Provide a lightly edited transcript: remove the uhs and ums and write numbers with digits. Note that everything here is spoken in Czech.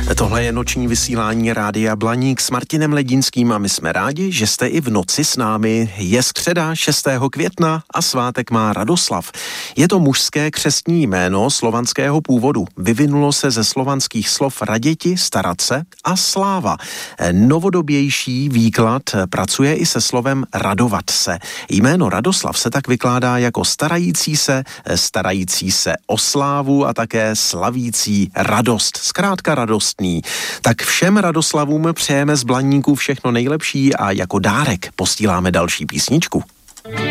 Tohle je noční vysílání Rádia Blaník s Martinem Ledínským a my jsme rádi, že jste i v noci s námi. Je středa 6. května a svátek má Radoslav. Je to mužské křestní jméno slovanského původu. Vyvinulo se ze slovanských slov raděti, starat se a sláva. Novodobější výklad pracuje i se slovem radovat se. Jméno Radoslav se tak vykládá jako starající se o slávu a také slavící radost. Zkrátka radostný. Tak všem Radoslavům přejeme z Blaníku všechno nejlepší a jako dárek posíláme další písničku.